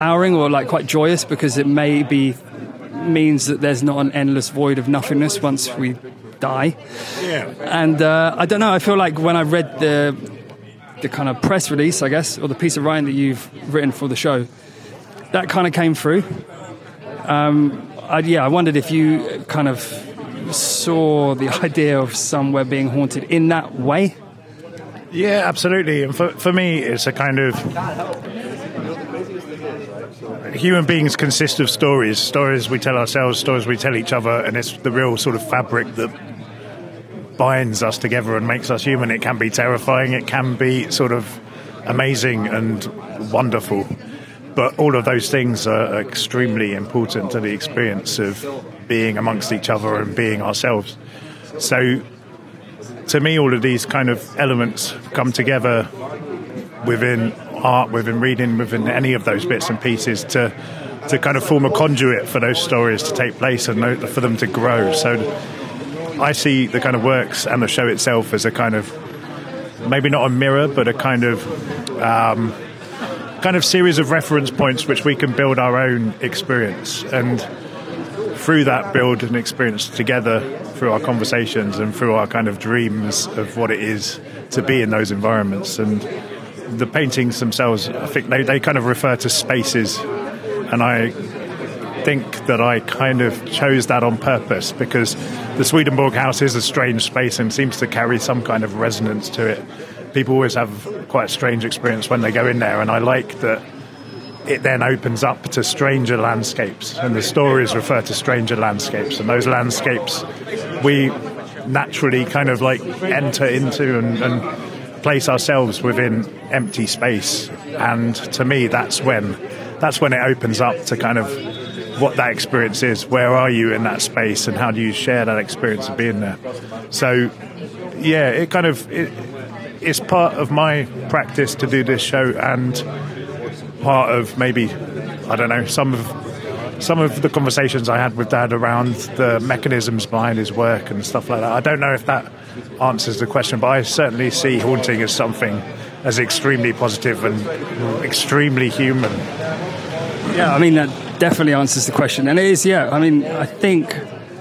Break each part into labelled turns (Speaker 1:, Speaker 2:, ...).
Speaker 1: empowering or like quite joyous, because it maybe means that there's not an endless void of nothingness once we die.
Speaker 2: Yeah.
Speaker 1: And I don't know, I feel like when I read the kind of press release, I guess, or the piece of writing that you've written for the show, that kind of came through. I wondered if you kind of saw the idea of somewhere being haunted in that way.
Speaker 2: Yeah, absolutely. And for me, it's a kind of... Human beings consist of stories we tell ourselves, stories we tell each other, and it's the real sort of fabric that binds us together and makes us human. It can be terrifying, it can be sort of amazing and wonderful, but all of those things are extremely important to the experience of being amongst each other and being ourselves. So to me, all of these kind of elements come together within art, within reading, within any of those bits and pieces to kind of form a conduit for those stories to take place and for them to grow. So I see the kind of works and the show itself as a kind of, maybe not a mirror, but a kind of series of reference points which we can build our own experience, and through that build an experience together through our conversations and through our kind of dreams of what it is to be in those environments. And the paintings themselves, I think they kind of refer to spaces, and I think that I kind of chose that on purpose because the Swedenborg house is a strange space and seems to carry some kind of resonance to it. People always have quite a strange experience when they go in there, and I like that it then opens up to stranger landscapes, and the stories refer to stranger landscapes, and those landscapes we naturally kind of like enter into and place ourselves within empty space. And to me, that's when it opens up to kind of what that experience is. Where are you in that space, and how do you share that experience of being there? So yeah, it's part of my practice to do this show, and part of maybe, I don't know, some of the conversations I had with Dad around the mechanisms behind his work and stuff like that. I don't know if that answers the question, but I certainly see haunting as something as extremely positive and extremely human.
Speaker 1: Yeah, I mean, that definitely answers the question. And it is, yeah, I mean, I think,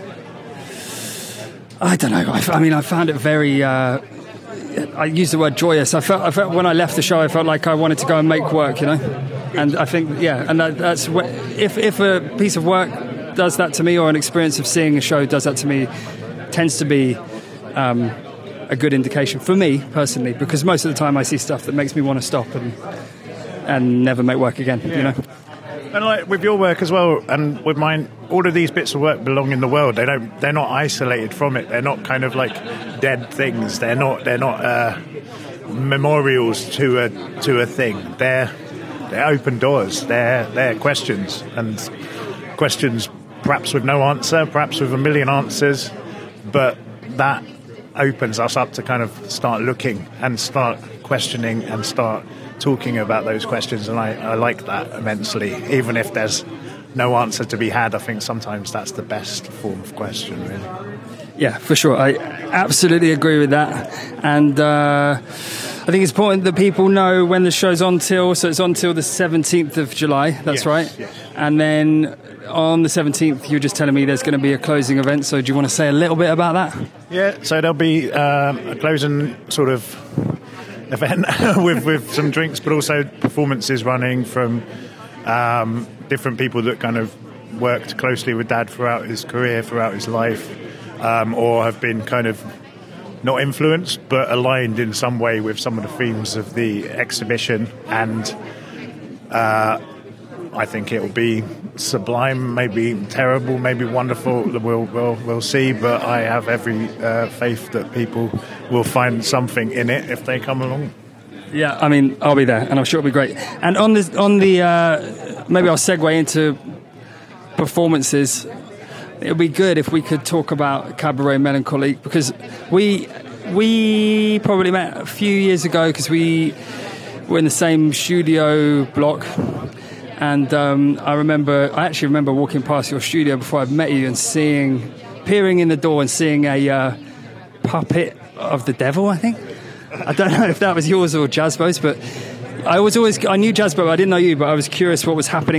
Speaker 1: I don't know, I found it very... I use the word joyous. I felt when I left the show, I felt like I wanted to go and make work, you know. And I think, yeah, and that's if a piece of work does that to me, or an experience of seeing a show does that to me, tends to be a good indication for me personally, because most of the time I see stuff that makes me want to stop and never make work again, you know.
Speaker 2: And like with your work as well, and with mine, all of these bits of work belong in the world. They're not isolated from it. They're not kind of like dead things. They're not memorials to a thing. They're open doors. They're questions, and questions perhaps with no answer, perhaps with a million answers, but that opens us up to kind of start looking and start questioning and start talking about those questions. And I like that immensely. Even if there's no answer to be had, I think sometimes that's the best form of question, really.
Speaker 1: Yeah, for sure. I absolutely agree with that. And I think it's important that people know when the show's on till. So it's on till the 17th of July. That's right. Yes. And then on the 17th, you're just telling me there's going to be a closing event. So do you want to say a little bit about that? Yeah,
Speaker 2: so there'll be a closing sort of event with some drinks, but also performances running from different people that kind of worked closely with Dad throughout his career, throughout his life, or have been kind of not influenced but aligned in some way with some of the themes of the exhibition. And I think it will be sublime, maybe terrible, maybe wonderful. We'll see, but I have every faith that people will find something in it if they come along.
Speaker 1: Yeah, I mean, I'll be there, and I'm sure it'll be great. And on the maybe I'll segue into performances. It would be good if we could talk about Cabaret Melancholique, because we probably met a few years ago because we were in the same studio block. And I actually remember walking past your studio before I met you and peering in the door and seeing a puppet of the devil, I think. I don't know if that was yours or Jasbo's, but I knew Jasper, but I didn't know you, but I was curious what was happening